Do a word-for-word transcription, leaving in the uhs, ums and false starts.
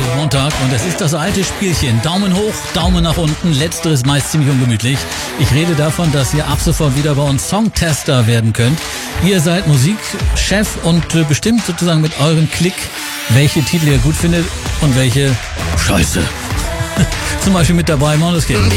Montag und es ist das alte Spielchen. Daumen hoch, Daumen nach unten, letzteres meist ziemlich ungemütlich. Ich rede davon, dass ihr ab sofort wieder bei uns Songtester werden könnt. Ihr seid Musikchef und bestimmt sozusagen mit eurem Klick, welche Titel ihr gut findet und welche Scheiße. Zum Beispiel mit dabei Måneskin.